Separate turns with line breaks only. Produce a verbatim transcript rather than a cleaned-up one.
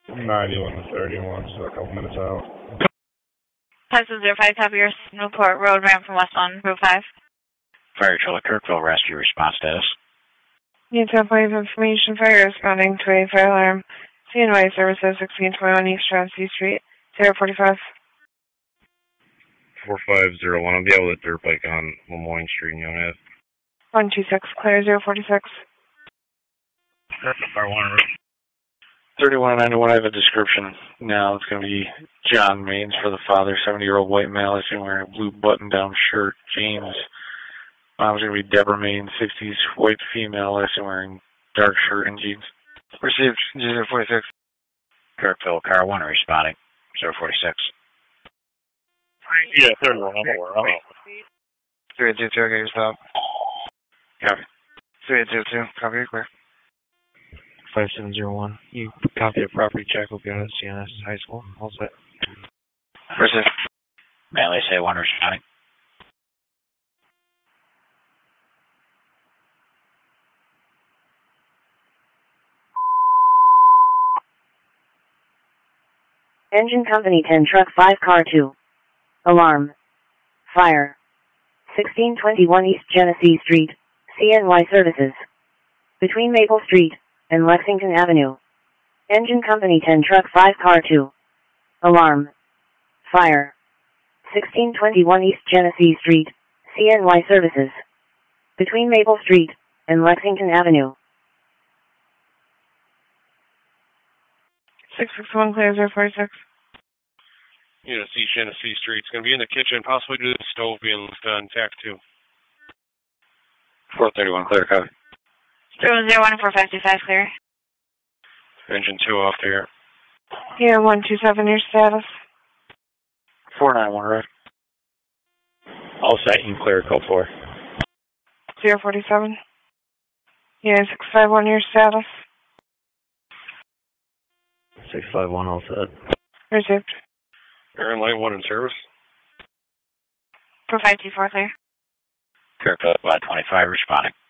ninety-one to thirty-one, so a couple minutes out.
Texas zero five, copy your Newport Road ramp from west on Route five.
Fire Trailer Kirkville, rescue response status.
Need to apply information fire responding to a fire alarm. C N Y services sixteen twenty-one East Genesee Street, zero forty-five.
four five zero one, I'll be able to dirt bike on Lemoyne Street in Yonah.
one two six, clear zero forty-six.
Fire one.
thirty-one ninety-one, I have a description now. It's going to be John Maines for the father, seventy-year-old white male. He's wearing a blue button-down shirt. James. Mom's going to be Deborah Maines, sixties, white female. He's wearing dark shirt and jeans.
Received, zero forty-six.
Kirkville, car one responding, zero forty-six.
Yeah, thirty-one, I'm aware. I'm
three eight two two, okay, stop.
Copy.
three eight two two, copy, clear.
five seven zero one, you copy a property check will be on C N S High School. All set.
Received.
Manly say one responding.
Engine Company ten Truck five Car two. Alarm. Fire. sixteen twenty-one East Genesee Street, C N Y Services. Between Maple Street and Lexington Avenue. Engine Company ten Truck five Car two. Alarm. Fire. sixteen twenty-one East Genesee Street, C N Y Services. Between Maple Street and Lexington Avenue.
six six one, clear zero forty-six.
You know, see Genesee Street. It's going to be in the kitchen, possibly due to the stove being left on tack two.
four thirty-one, clear, copy.
zero zero one, four five two five, clear.
Engine two off there.
Yeah, one two seven, your status.
four nine one, right.
All set, you can clear code four.
zero forty-seven. Yeah, six five one, your status.
six five one, all set.
Received.
Air and light one in service.
four five two four, clear.
Kirkville, twenty-five responding.